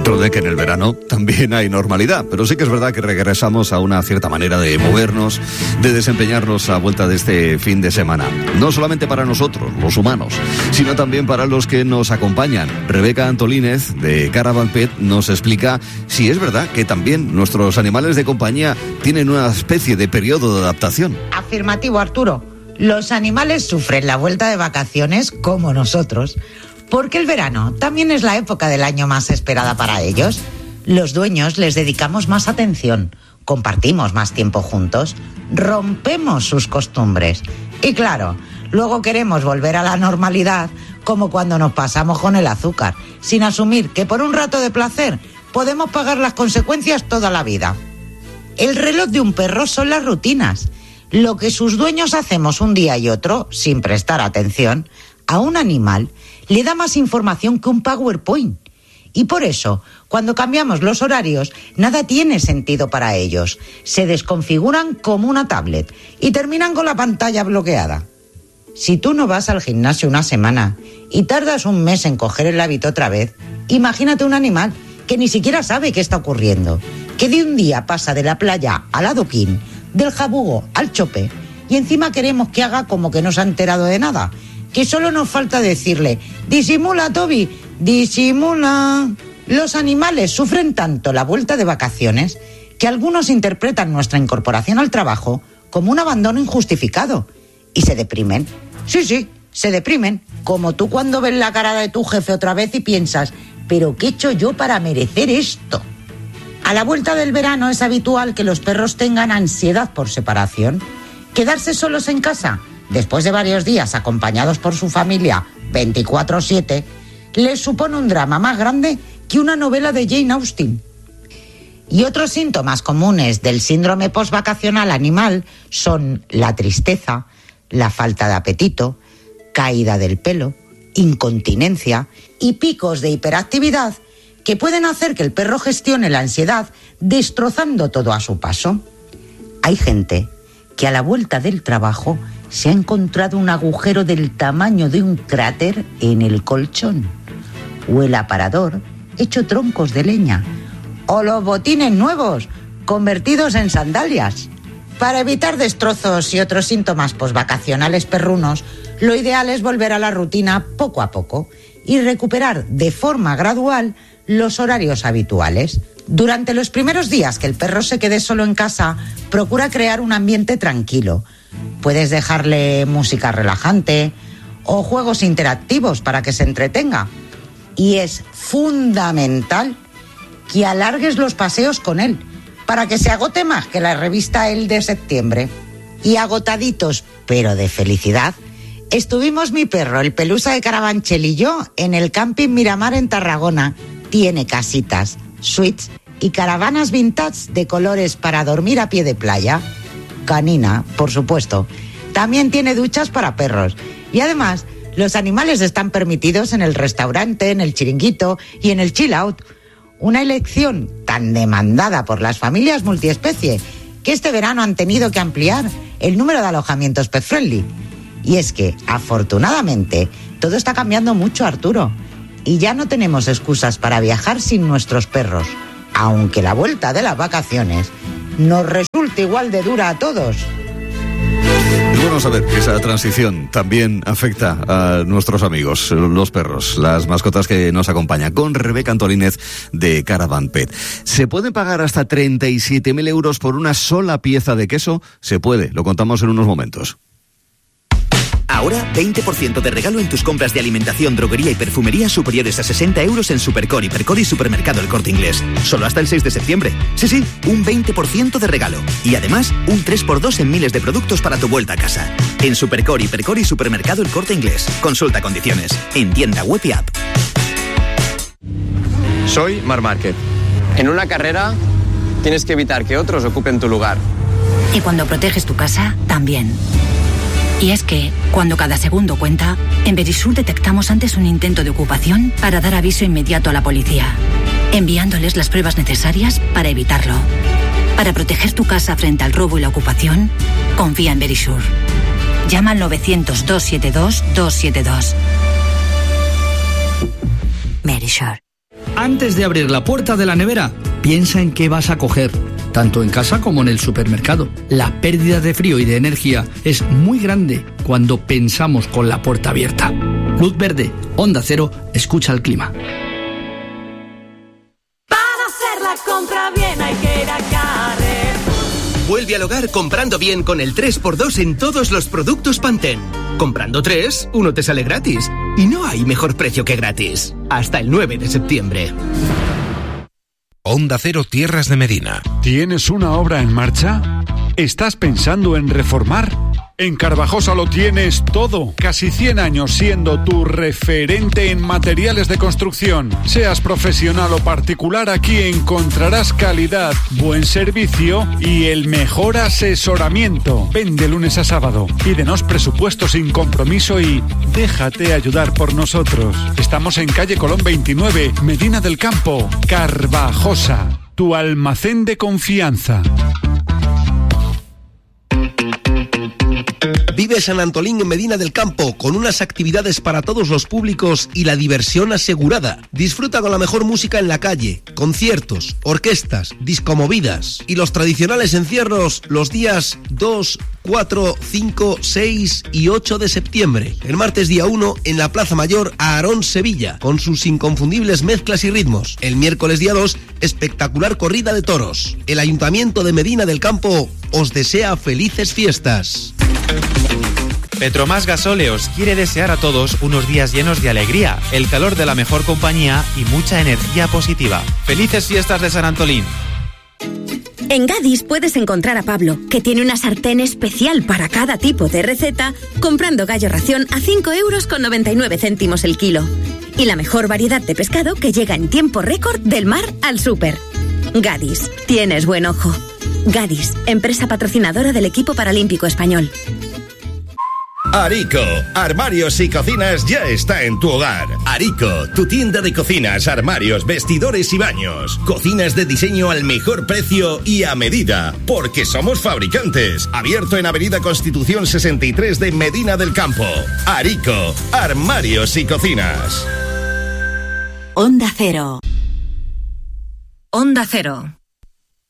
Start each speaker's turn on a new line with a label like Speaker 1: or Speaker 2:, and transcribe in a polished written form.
Speaker 1: Dentro de que en el verano también hay normalidad, pero sí que es verdad que regresamos a una cierta manera de movernos, de desempeñarnos a vuelta de este fin de semana. No solamente para nosotros, los humanos, sino también para los que nos acompañan. Rebeca Antolínez, de Caravan Pet, nos explica si es verdad que también nuestros animales de compañía tienen una especie de periodo de adaptación.
Speaker 2: Afirmativo, Arturo. Los animales sufren la vuelta de vacaciones como nosotros, porque el verano también es la época del año más esperada para ellos. Los dueños les dedicamos más atención, compartimos más tiempo juntos, rompemos sus costumbres. Y claro, luego queremos volver a la normalidad, como cuando nos pasamos con el azúcar, sin asumir que por un rato de placer podemos pagar las consecuencias toda la vida. El reloj de un perro son las rutinas. Lo que sus dueños hacemos un día y otro, sin prestar atención, a un animal le da más información que un PowerPoint. Y por eso, cuando cambiamos los horarios, nada tiene sentido para ellos. Se desconfiguran como una tablet y terminan con la pantalla bloqueada. Si tú no vas al gimnasio una semana y tardas un mes en coger el hábito otra vez, imagínate un animal que ni siquiera sabe qué está ocurriendo, que de un día pasa de la playa al adoquín, del jabugo al chope, y encima queremos que haga como que no se ha enterado de nada, que solo nos falta decirle: disimula, Toby, disimula. Los animales sufren tanto la vuelta de vacaciones que algunos interpretan nuestra incorporación al trabajo como un abandono injustificado y se deprimen. Sí, se deprimen, como tú cuando ves la cara de tu jefe otra vez y piensas: ¿pero qué he hecho yo para merecer esto? A la vuelta del verano es habitual que los perros tengan ansiedad por separación. Quedarse solos en casa, después de varios días acompañados por su familia 24/7, les supone un drama más grande que una novela de Jane Austen. Y otros síntomas comunes del síndrome postvacacional animal son la tristeza, la falta de apetito, caída del pelo, incontinencia y picos de hiperactividad que pueden hacer que el perro gestione la ansiedad destrozando todo a su paso. Hay gente que a la vuelta del trabajo se ha encontrado un agujero del tamaño de un cráter en el colchón, o el aparador hecho troncos de leña, o los botines nuevos convertidos en sandalias. Para evitar destrozos y otros síntomas postvacacionales perrunos, lo ideal es volver a la rutina poco a poco y recuperar de forma gradual los horarios habituales. Durante los primeros días que el perro se quede solo en casa, procura crear un ambiente tranquilo. Puedes dejarle música relajante o juegos interactivos para que se entretenga. Y es fundamental que alargues los paseos con él, para que se agote más que la revista El de septiembre. Y agotaditos, pero de felicidad, estuvimos mi perro, el Pelusa de Carabanchel, y yo en el Camping Miramar en Tarragona. Tiene casitas, suites y caravanas vintage de colores para dormir a pie de playa. Canina, por supuesto. También tiene duchas para perros. Y además, los animales están permitidos en el restaurante, en el chiringuito y en el chill out. Una elección tan demandada por las familias multiespecie que este verano han tenido que ampliar el número de alojamientos pet friendly. Y es que, afortunadamente, todo está cambiando mucho, Arturo. Y ya no tenemos excusas para viajar sin nuestros perros, aunque la vuelta de las vacaciones nos resulta igual de dura a todos.
Speaker 1: Es bueno saber que esa transición también afecta a nuestros amigos, los perros, las mascotas que nos acompañan. Con Rebeca Antolínez, de Caravan Pet. ¿Se pueden pagar hasta 37.000 euros por una sola pieza de queso? Se puede, lo contamos en unos momentos.
Speaker 3: Ahora, 20% de regalo en tus compras de alimentación, droguería y perfumería superiores a 60 euros en Supercore, Hipercore y Supermercado El Corte Inglés. Solo hasta el 6 de septiembre. Sí, un 20% de regalo. Y además, un 3x2 en miles de productos para tu vuelta a casa. En Supercore, Hipercore y Supermercado El Corte Inglés. Consulta condiciones. En tienda web y app.
Speaker 4: Soy Marc Márquez. En una carrera, tienes que evitar que otros ocupen tu lugar.
Speaker 5: Y cuando proteges tu casa, también. Y es que, cuando cada segundo cuenta, en Verisur detectamos antes un intento de ocupación para dar aviso inmediato a la policía, enviándoles las pruebas necesarias para evitarlo. Para proteger tu casa frente al robo y la ocupación, confía en Verisur. Llama al 900-272-272. Verisur.
Speaker 6: Antes de abrir la puerta de la nevera, piensa en qué vas a coger, tanto en casa como en el supermercado. La pérdida de frío y de energía es muy grande cuando pensamos con la puerta abierta. Luz verde, Onda Cero, escucha el clima.
Speaker 7: Para hacer la compra bien hay que ir a Carrefour.
Speaker 8: Vuelve al hogar comprando bien con el 3x2 en todos los productos Pantene. Comprando 3, uno te sale gratis. Y no hay mejor precio que gratis. Hasta el 9 de septiembre.
Speaker 9: Onda Cero Tierras de Medina.
Speaker 10: ¿Tienes una obra en marcha? ¿Estás pensando en reformar? En Carvajosa lo tienes todo. Casi 100 años siendo tu referente en materiales de construcción. Seas profesional o particular, aquí encontrarás calidad, buen servicio y el mejor asesoramiento. Ven de lunes a sábado. Pídenos presupuesto sin compromiso y déjate ayudar por nosotros. Estamos en calle Colón 29, Medina del Campo. Carvajosa, tu almacén de confianza.
Speaker 11: Vive San Antolín en Medina del Campo, con unas actividades para todos los públicos y la diversión asegurada. Disfruta con la mejor música en la calle, conciertos, orquestas, discomovidas y los tradicionales encierros los días 2, 4, 5, 6 y 8 de septiembre. El martes día 1 en la Plaza Mayor Aarón Sevilla, con sus inconfundibles mezclas y ritmos. El miércoles día 2, espectacular corrida de toros. El Ayuntamiento de Medina del Campo os desea felices fiestas.
Speaker 12: Petromás Gasóleos quiere desear a todos unos días llenos de alegría, el calor de la mejor compañía y mucha energía positiva. ¡Felices fiestas de San Antolín!
Speaker 13: En Gadis puedes encontrar a Pablo, que tiene una sartén especial para cada tipo de receta, comprando gallo ración a 5,99 € el kilo. Y la mejor variedad de pescado que llega en tiempo récord del mar al súper. Gadis, tienes buen ojo. Gadis, empresa patrocinadora del equipo paralímpico español.
Speaker 14: Arico, armarios y cocinas ya está en tu hogar. Arico, tu tienda de cocinas, armarios, vestidores y baños. Cocinas de diseño al mejor precio y a medida, porque somos fabricantes. Abierto en Avenida Constitución 63 de Medina del Campo. Arico, armarios y cocinas.
Speaker 5: Onda Cero. Onda Cero.